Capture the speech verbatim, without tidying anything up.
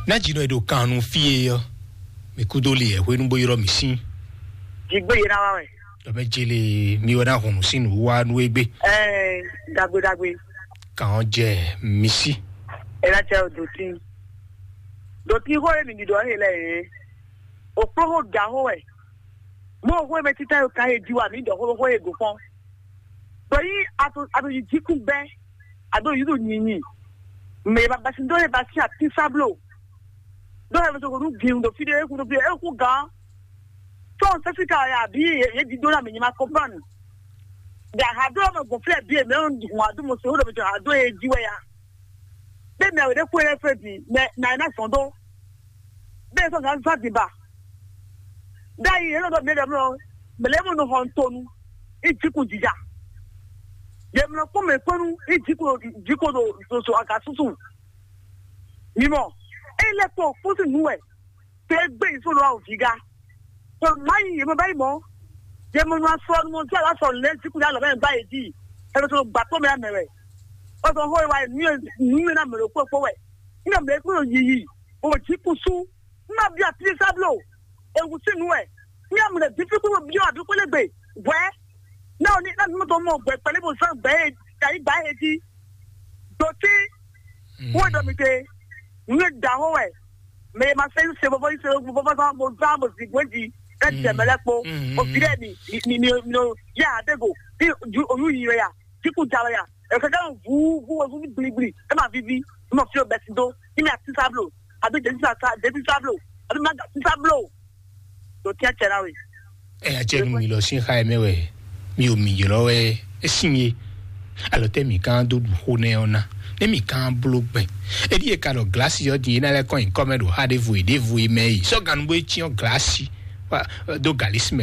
na jino edo kanu fie yo me kudoli e we nbo yiro misin jigbe yira wa we do be jele mi wona hunu sinu wa nu egbe eh dagbe dagbe kan je misi e la che doti doti ho e mi do hele o pro ga ho e mo ho me tita yo ka e diwa mi do ho ho e go fon so yi ato ato yi jiku be ado yi do nyinyi me ba basindo e basi a tisablo do e so ru gi ndo fide e ku do e ku ga so se fika ya bi e di do na me nyima comprendre da ha do me go fle bi e me on wa do mo so do be ha do e jiwe ya be me we de ku e fe bi me na na sondo be so ga fa di ba dai e no do me de mo me le mo no hon tonu e jiku jija yemna ko me konu e jiko jiko do so so aka susu mimo e le to fusi nuwe te gbe so lo ofiga so mai yemo bai mo yemo no so no ti ala so le ti ku ya lo me bai di e so gba to me amere o so ho wa ni ni na me ko ko we ni me ko yiyi o jiku su na bi ati sablo e wusi nuwe ni amre difficult bi o abi ko le gbe we no ni na mo to mo gbe pele bo san gbe kai gba edi do ti wo do mi te ni da ho we me ma se se bo bo se bo bo san bo san bo si gweji e je melepo o bire ni ni ni no ya adego ti oyu yi ya ti ku jara ya e ka kan vu vu vu ni bli bli e ma vivi mo fi o besido ni ati sablo abi de sa de sablo abi ma ti sablo do ti a chera we e a chenu mi lo sin ha emewe mi o mi yoro e esinye alote mi kan do ho ne ona ne mi kan blogbe e di e ka lo glass yo di na le kon in come do ha de vous de vous me so gan bo chi on glass do galisme